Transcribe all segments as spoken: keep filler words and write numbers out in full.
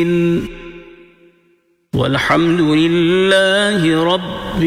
والحمد لله رب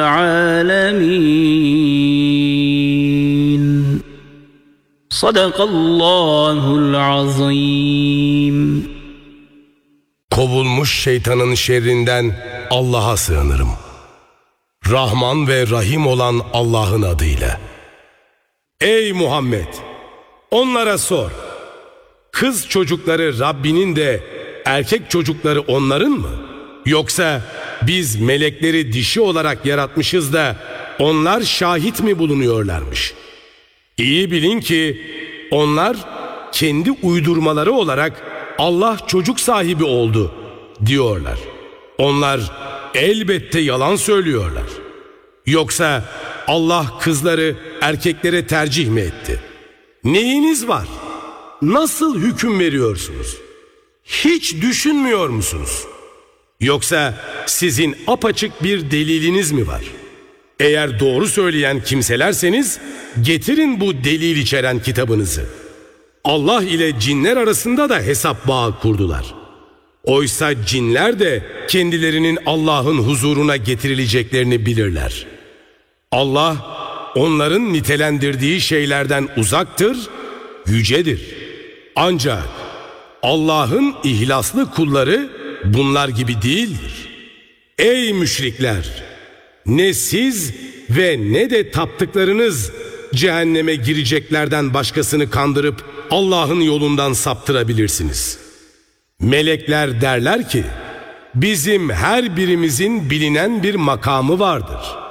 العالمين صدق الله العظيم. Kovulmuş şeytanın şerrinden Allah'a sığınırım. Rahman ve Rahim olan Allah'ın adıyla. Ey Muhammed! Onlara sor. Kız çocukları Rabbinin de erkek çocukları onların mı? Yoksa biz melekleri dişi olarak yaratmışız da onlar şahit mi bulunuyorlarmış? İyi bilin ki onlar kendi uydurmaları olarak Allah çocuk sahibi oldu diyorlar. Onlar elbette yalan söylüyorlar. Yoksa Allah kızları erkeklere tercih mi etti? Neyiniz var? Nasıl hüküm veriyorsunuz? Hiç düşünmüyor musunuz? Yoksa sizin apaçık bir deliliniz mi var? Eğer doğru söyleyen kimselerseniz getirin bu delil içeren kitabınızı. Allah ile cinler arasında da hesap bağı kurdular. Oysa cinler de kendilerinin Allah'ın huzuruna getirileceklerini bilirler. Allah onların nitelendirdiği şeylerden uzaktır, yücedir. Ancak Allah'ın ihlaslı kulları bunlar gibi değildir. Ey müşrikler! Ne siz ve ne de taptıklarınız cehenneme gireceklerden başkasını kandırıp Allah'ın yolundan saptırabilirsiniz. Melekler derler ki, bizim her birimizin bilinen bir makamı vardır.